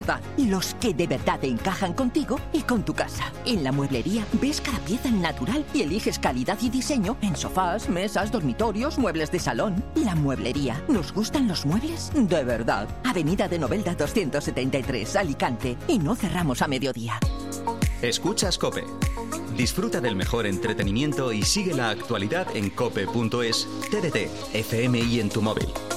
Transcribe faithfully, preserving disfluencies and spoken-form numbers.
verdad. Los que de verdad encajan contigo y con tu casa. En La Mueblería ves cada pieza en natural y eliges calidad y diseño en sofás, mesas, dormitorios, muebles de salón. La Mueblería. ¿Nos gustan los muebles? De verdad. Avenida de Novelda doscientos setenta y tres, Alicante. Y no cerramos a mediodía. Escuchas COPE. Disfruta del mejor entretenimiento y sigue la actualidad en cope punto es, T D T, F M y en tu móvil.